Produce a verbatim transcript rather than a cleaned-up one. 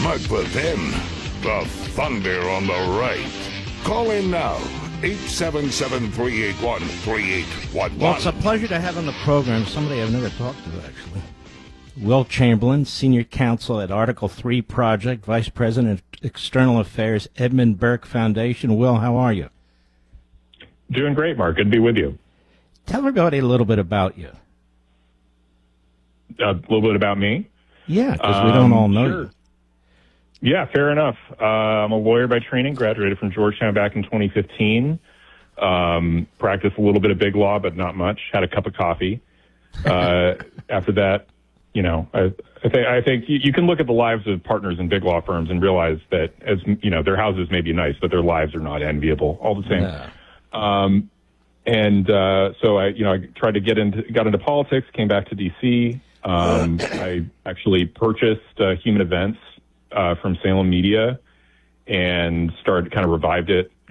Mark Levin, the Thunder on the right. Call in now, eight seven seven, three eight one, three eight one one. Well, it's a pleasure to have on the program somebody I've never talked to, actually. Will Chamberlain, Senior Counsel at Article three Project, Vice President of External Affairs, Edmund Burke Foundation. Will, how are you? Doing great, Mark. Good to be with you. Tell everybody a little bit about you. A little bit about me? Yeah, because we don't all know um, sure. you. Yeah, fair enough. Uh, I'm a lawyer by training, graduated from Georgetown back in twenty fifteen. Um, practiced a little bit of big law, but not much. Had a cup of coffee. Uh, after that, you know, I, I, th- I think you, you can look at the lives of partners in big law firms and realize that, as you know, their houses may be nice, but their lives are not enviable all the same. Yeah. Um, and uh, so I, you know, I tried to get into, got into politics, came back to D C. Um, I actually purchased uh, Human Events uh, from Salem Media and started kind of revived it